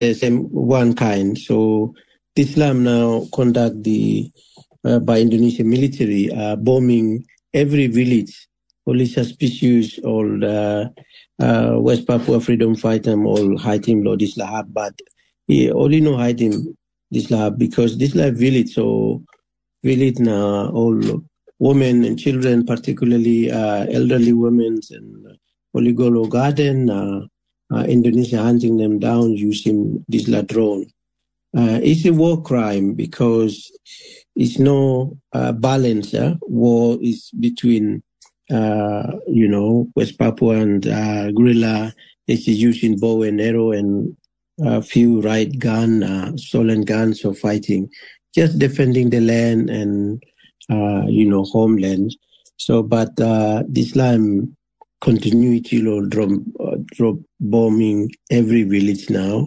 the same one kind. So Islam now conduct by Indonesian military bombing every village. Only suspicious or West Papua freedom fighter all hiding lo this lahab, but he only know hiding this lahab because this lahab village so village now all women and children, particularly elderly women and Oligolo garden. Indonesia hunting them down using this drone. It's a war crime because it's no balance. War is between, West Papua and guerrilla. It's using bow and arrow and a few right gun, stolen guns for fighting, just defending the land and, homeland. So, but this Islam continuity drop bombing every village now.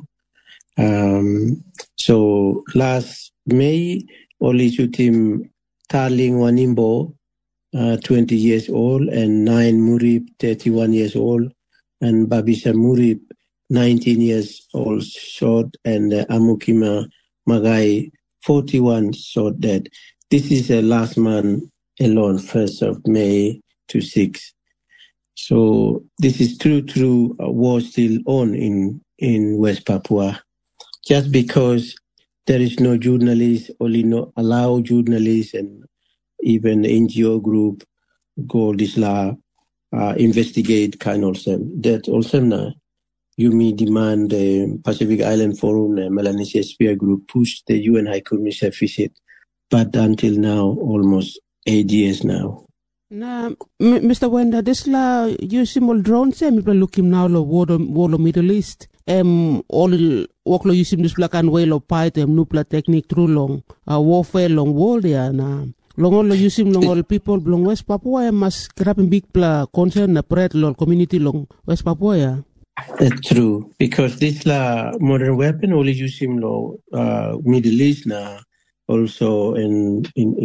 So last May, only shoot him Tarling Wanimbo, 20 years old, and Nain Murib, 31 years old, and Babisa Murib, 19 years old, shot, and Amukima Magai, 41 shot dead. This is last month alone, 1st of May to 6th. So this is true war still on in West Papua. Just because there is no journalists, only no allow journalists and even NGO group go this investigate kind of them. That also now you may demand the Pacific Island Forum, the Melanesia Sphere group push the UN High Commissioner visit, but until now almost 8 years now. Na Mr. Wenda, this la using all drones mi looking now lo war Middle East. All work lo using this black and way lo fight nuclear technique through long warfare long war there na long all lo using long all people long West Papua mas grabbing big concern na spread lo community long West Papua ya. That's true because this la modern weapon only using lo Middle East na also in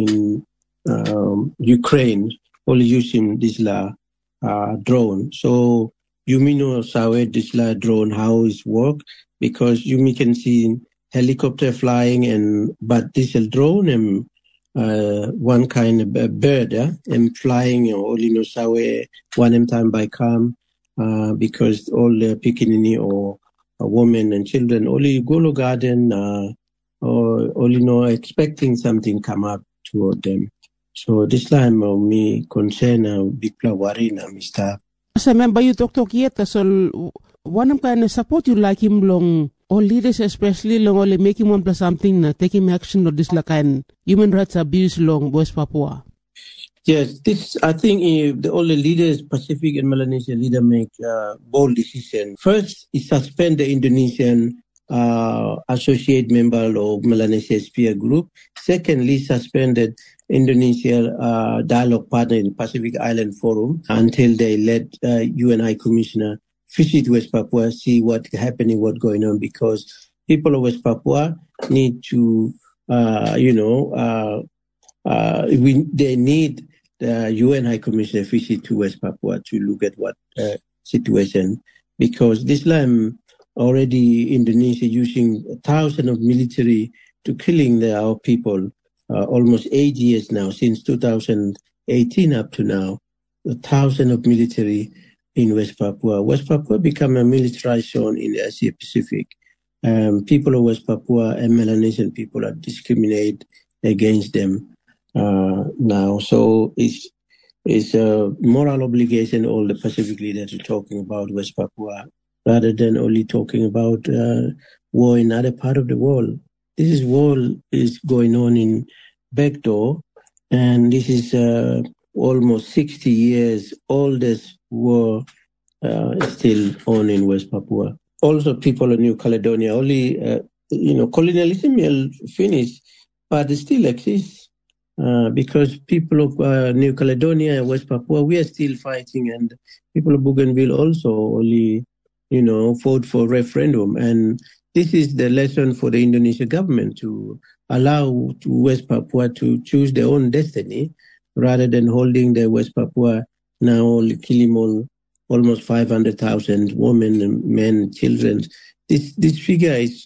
Ukraine. Only using this drone. So you may know how this drone how it work because you can see helicopter flying but this drone and one kind of bird and flying only know how one time by come because all the pickaninny or women and children only go to garden or only know expecting something come up toward them. So this time me concern big worry na Mr. As I remember you talk yet so one kind of support you like him long all leaders especially long only make him one plus something na taking action on this kind human rights abuse long West Papua. Yes, this I think all the leaders, Pacific and Melanesia leader make bold decision. First, is suspend the Indonesian associate member of Melanesia Sphere Group. Secondly, suspended Indonesia dialogue partner in Pacific Island Forum until they let UN High Commissioner visit West Papua, see what's happening, what's going on, because people of West Papua need to, they need the UN High Commissioner visit to West Papua to look at what situation, because this time already Indonesia using thousands of military to killing our people. Almost 8 years now, since 2018 up to now, 1,000 of military in West Papua. West Papua become a militarized zone in the Asia Pacific. People of West Papua and Melanesian people are discriminated against them now. So it's a moral obligation all the Pacific leaders are talking about West Papua rather than only talking about war in other part of the world. This war is going on in Backdoor, and this is almost 60 years oldest war still on in West Papua. Also, people of New Caledonia only, colonialism will finish, but it still exists because people of New Caledonia and West Papua, we are still fighting, and people of Bougainville also only, fought for referendum. And this is the lesson for the Indonesian government to allow to West Papua to choose their own destiny rather than holding the West Papua now killing almost 500,000 women, men, children. This figure is